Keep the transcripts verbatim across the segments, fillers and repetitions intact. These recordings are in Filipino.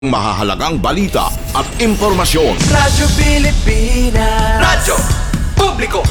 Mahahalagang balita at impormasyon. Radyo Pilipinas. Radyo Publiko.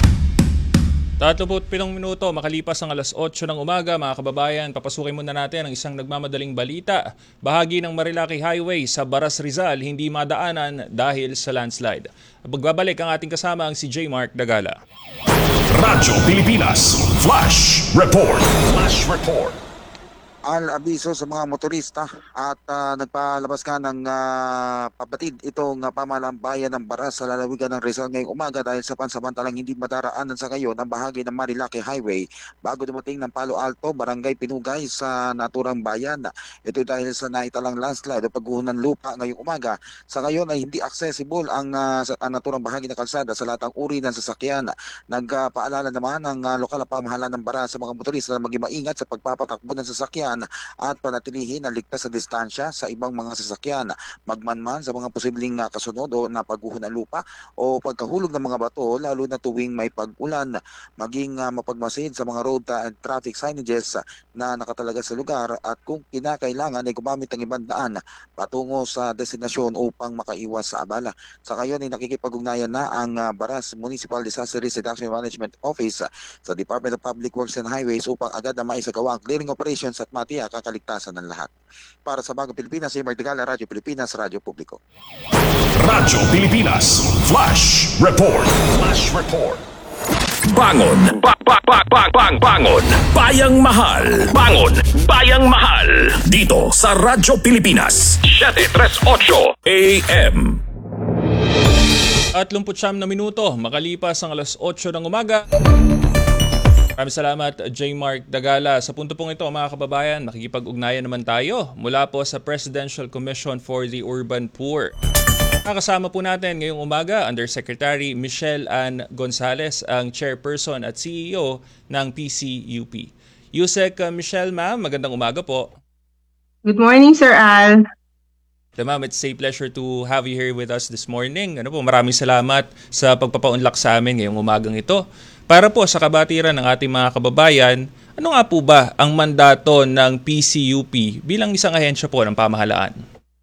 tatlumpu't pitong minuto makalipas ang alas otso ng umaga, mga kababayan, papasukin muna natin ang isang nagmamadaling balita. Bahagi ng Marilaki Highway sa Baras Rizal hindi madaanan dahil sa landslide. Pagbabalik ang ating kasama ang si J. Mark Dagala. Radyo Pilipinas Flash Report. Flash Report. Al-abiso sa mga motorista at uh, nagpalabas ka ng uh, pabatid itong uh, pamahalang bayan ng Baras sa lalawigan ng Rizal ngayong umaga dahil sa pansamantalang hindi madaraanan sa ngayon ang bahagi ng Marilaki Highway bago dumating ng Palo Alto, Barangay Pinugay sa naturang bayan. Ito dahil sa naitalang landslide o pagguho ng lupa ngayong umaga. Sa ngayon ay hindi accessible ang, uh, sa, ang naturang bahagi ng kalsada sa lahat ng uri ng sasakyan. Nagpaalala uh, naman ang uh, lokal na pamahalaan ng Baras sa mga motorista na maging maingat sa pagpapatakbo ng sasakyan at panatilihin ang ligtas sa distansya sa ibang mga sasakyan, magmanman sa mga posibleng uh, kasunod o na pagguho ng lupa o pagkahulog ng mga bato lalo na tuwing may pag-ulan, maging uh, mapagmasid sa mga road and traffic signages uh, na nakatalaga sa lugar at kung kinakailangan ay gumamit ng ibang daan patungo sa destinasyon upang makaiwas sa abala. Sa ngayon ay nakikipag-ugnayan na ang uh, Baras Municipal Disaster Risk Reduction Management Office uh, sa Department of Public Works and Highways upang agad na maisagawa ang clearing operations at matiyak ang kaligtasan ng lahat. Para sa Bagong Pilipinas, J. Mark Dagala, Radyo Pilipinas, Radyo Publiko. Radyo Pilipinas Flash Report. Flash Report. Bangon! Ba ba ba ba bang bangon! Bayang Mahal! Bangon! Bayang Mahal! Dito sa Radyo Pilipinas seven thirty-eight A M. At lumput siyam na minuto makalipas ang alas otso ng umaga. Maraming salamat, J. Mark Dagala. Sa punto pong ito, mga kababayan, makikipag-ugnayan naman tayo mula po sa Presidential Commission for the Urban Poor. Nakasama po natin ngayong umaga, Undersecretary Michelle Ann Gonzales, ang Chairperson at C E O ng P C U P. Yusek uh, Michelle, ma'am, magandang umaga po. Good morning, Sir Al. Ma'am, it's a pleasure to have you here with us this morning. Ano po, maraming salamat sa pagpapaunlak sa amin ngayong umagang ito. Para po sa kabatiran ng ating mga kababayan, ano nga po ba ang mandato ng P C U P bilang isang ahensya po ng pamahalaan?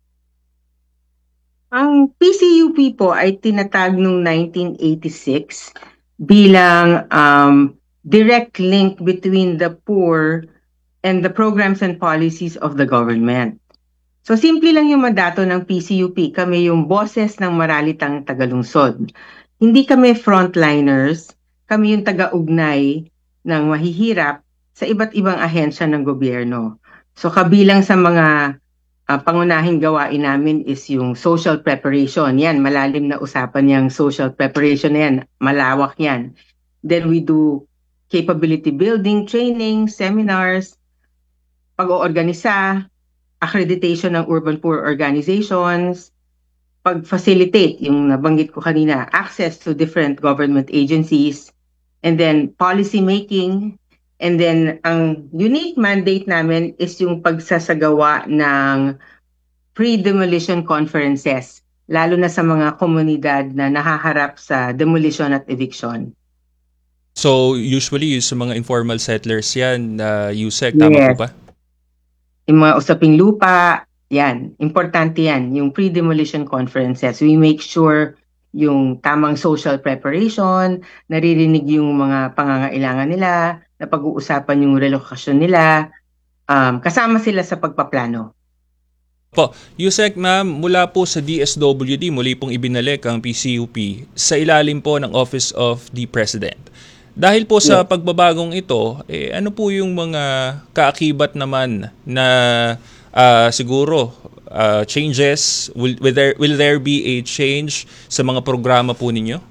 Ang P C U P po ay tinatag noong nineteen eighty-six bilang um, direct link between the poor and the programs and policies of the government. So simple lang yung mandato ng P C U P. Kami yung boses ng maralitang tagalungsod. Hindi kami frontliners. Kami yung taga-ugnay ng mahihirap sa iba't ibang ahensya ng gobyerno. So kabilang sa mga uh, pangunahing gawain namin is yung social preparation. Yan, malalim na usapan yung social preparation na yan. Malawak yan. Then we do capability building, training, seminars, pag-oorganisa, accreditation ng urban poor organizations, pag-facilitate, yung nabanggit ko kanina, access to different government agencies, and then policy making, and then ang unique mandate namin is yung pagsasagawa ng pre-demolition conferences, lalo na sa mga komunidad na nahaharap sa demolition at eviction. So usually yung sa mga informal settlers yan, uh, Yusek, tama Yes. po ba? Yung mga usaping lupa, yan, importante yan, yung pre-demolition conferences. We make sure yung tamang social preparation, naririnig yung mga pangangailangan nila, na pag-uusapan yung relokasyon nila, um, kasama sila sa pagpaplano. Po, Yusek, ma'am, mula po sa D S W D, muli pong ibinalik ang P C U P sa ilalim po ng Office of the President. Dahil po sa pagbabagong ito, eh, ano po yung mga kaakibat naman na uh, siguro uh, changes? Will, will, there, will there be a change sa mga programa po ninyo?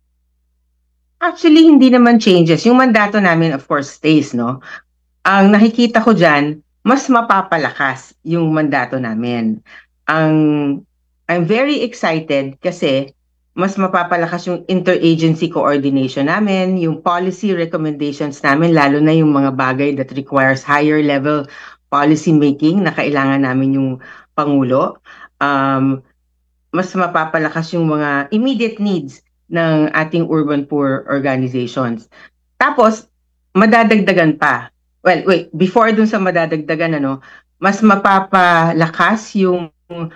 Actually, hindi naman changes. Yung mandato namin, of course, stays, no? Ang nakikita ko dyan, mas mapapalakas yung mandato namin. Ang, I'm very excited kasi mas mapapalakas yung interagency coordination namin, yung policy recommendations namin, lalo na yung mga bagay that requires higher level policy making na kailangan namin yung Pangulo. Um, mas mapapalakas yung mga immediate needs ng ating urban poor organizations. Tapos, madadagdagan pa. Well, wait, before dun sa madadagdagan, ano, mas mapapalakas yung